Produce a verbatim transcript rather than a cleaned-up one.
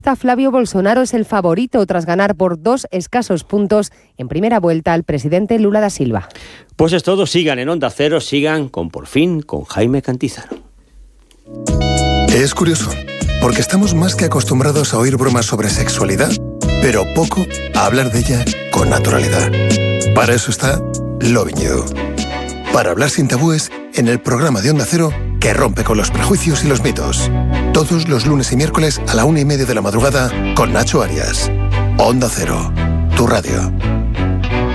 Flavio Bolsonaro es el favorito tras ganar por dos escasos puntos en primera vuelta al presidente Lula da Silva. Pues es todo, sigan en Onda Cero, sigan con Por Fin, con Jaime Cantizano. Es curioso, porque estamos más que acostumbrados a oír bromas sobre sexualidad, pero poco a hablar de ella con naturalidad. Para eso está Lovin' You. Para hablar sin tabúes en el programa de Onda Cero que rompe con los prejuicios y los mitos. Todos los lunes y miércoles a la una y media de la madrugada con Nacho Arias. Onda Cero, tu radio.